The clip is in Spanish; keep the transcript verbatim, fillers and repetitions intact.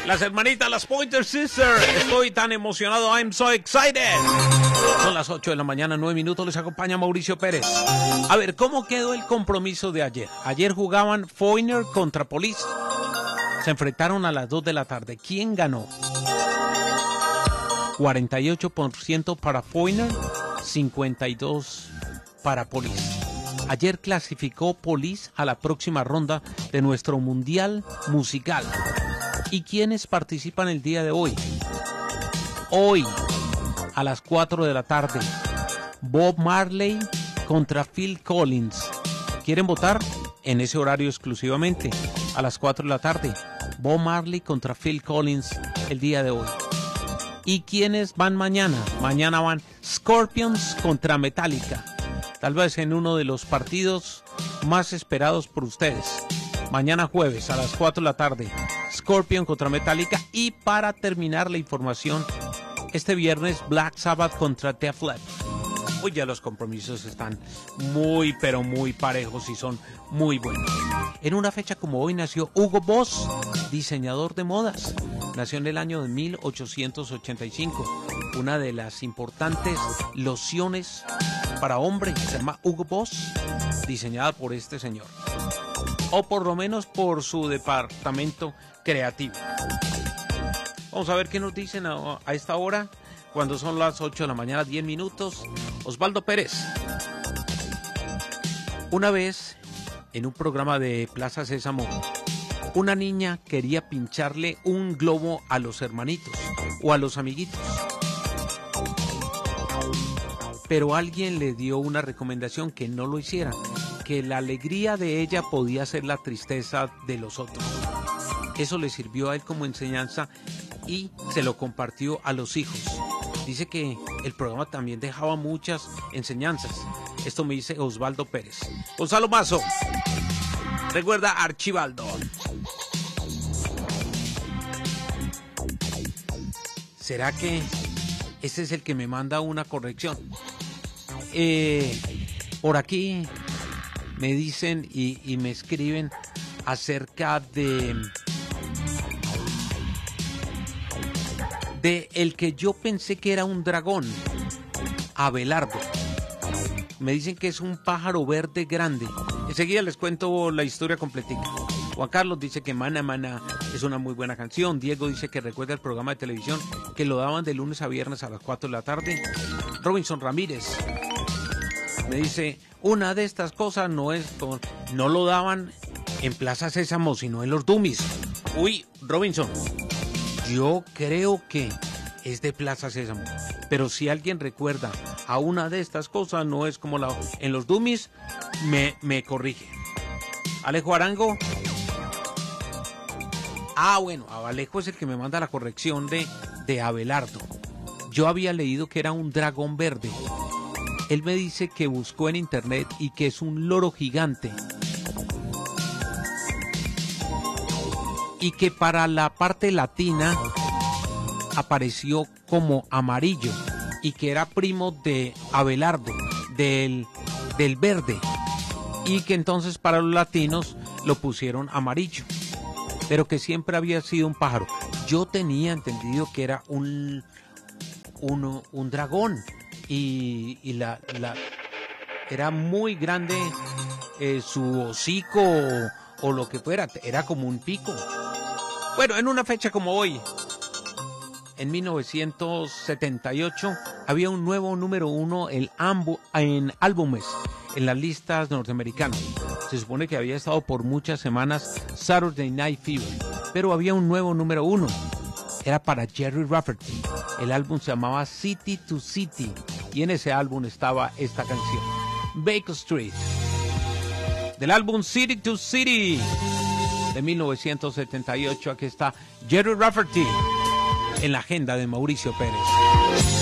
Las hermanitas, las Pointer Sisters. Estoy tan emocionado. I'm so excited. Son las ocho de la mañana, nueve minutos. Les acompaña Mauricio Pérez. A ver, ¿cómo quedó el compromiso de ayer? Ayer jugaban Foreigner contra Police. Se enfrentaron a las dos de la tarde. ¿Quién ganó? cuarenta y ocho por ciento para Foreigner, cincuenta y dos por ciento para Police. Ayer clasificó Police a la próxima ronda de nuestro Mundial Musical. ¿Y quiénes participan el día de hoy? Hoy, a las cuatro de la tarde, Bob Marley contra Phil Collins. ¿Quieren votar? En ese horario exclusivamente, a las cuatro de la tarde, Bob Marley contra Phil Collins el día de hoy. ¿Y quiénes van mañana? Mañana van Scorpions contra Metallica. Tal vez en uno de los partidos más esperados por ustedes. Mañana jueves a las cuatro de la tarde, Scorpion contra Metallica. Y para terminar la información, este viernes Black Sabbath contra Def Leppard. Hoy ya los compromisos están muy pero muy parejos y son muy buenos. En una fecha como hoy nació Hugo Boss, diseñador de modas. Nació en el año de mil ochocientos ochenta y cinco. Una de las importantes lociones para hombre se llama Hugo Boss, diseñada por este señor. O por lo menos por su departamento creativo. Vamos a ver qué nos dicen a, a esta hora, cuando son las ocho de la mañana, diez minutos. Osvaldo Pérez. Una vez, en un programa de Plaza Sésamo, una niña quería pincharle un globo a los hermanitos o a los amiguitos. Pero alguien le dio una recomendación que no lo hicieran, que la alegría de ella podía ser la tristeza de los otros. Eso le sirvió a él como enseñanza y se lo compartió a los hijos. Dice que el programa también dejaba muchas enseñanzas. Esto me dice Osvaldo Pérez. Gonzalo Mazo, recuerda Archibaldo. ¿Será que ese es el que me manda una corrección? Eh, por aquí me dicen y, y me escriben acerca de... de el que yo pensé que era un dragón, Abelardo. Me dicen que es un pájaro verde grande. Enseguida les cuento la historia completica. Juan Carlos dice que Mana Mana es una muy buena canción. Diego dice que recuerda el programa de televisión que lo daban de lunes a viernes a las cuatro de la tarde. Robinson Ramírez me dice, una de estas cosas no es con, no lo daban en Plaza Sésamo, sino en los Dummies. Uy, Robinson, yo creo que es de Plaza Sésamo, pero si alguien recuerda a una de estas cosas, no es como la en los Dummies, me, me corrige. Alejo Arango. Ah, bueno, Alejo es el que me manda la corrección de, de Abelardo. Yo había leído que era un dragón verde. Él me dice que buscó en internet y que es un loro gigante. Y que para la parte latina apareció como amarillo y que era primo de Abelardo, del, del verde, y que entonces para los latinos lo pusieron amarillo, pero que siempre había sido un pájaro. Yo tenía entendido que era un, un, un dragón y, y la, la, era muy grande eh, su hocico o, o lo que fuera, era como un pico. Bueno, en una fecha como hoy, en mil novecientos setenta y ocho, había un nuevo número uno el ambu, en álbumes en las listas norteamericanas. Se supone que había estado por muchas semanas Saturday Night Fever, pero había un nuevo número uno. Era para Jerry Rafferty. El álbum se llamaba City to City y en ese álbum estaba esta canción, Baker Street, del álbum City to City de mil novecientos setenta y ocho. Aquí está Jerry Rafferty en la agenda de Mauricio Pérez.